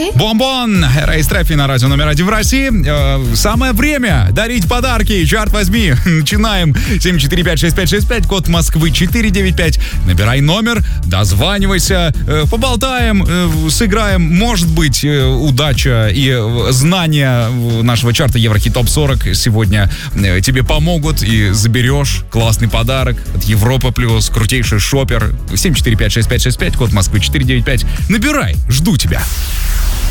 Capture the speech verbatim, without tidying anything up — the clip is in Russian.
Бомбон! Рейс Трефи на радио номер один в России. Э, самое время дарить подарки. Черт возьми. Начинаем. семь четыре пять шесть пять шесть пять, код Москвы четыре девять пять. Набирай номер, дозванивайся, э, поболтаем, э, сыграем. Может быть, э, удача и э, знания нашего чарта Еврохит Топ сорок сегодня э, тебе помогут, и заберешь классный подарок от Европа Плюс, крутейший шопер. семь четыре пять шесть пять шесть пять, код Москвы четыре девять пять. Набирай, жду тебя.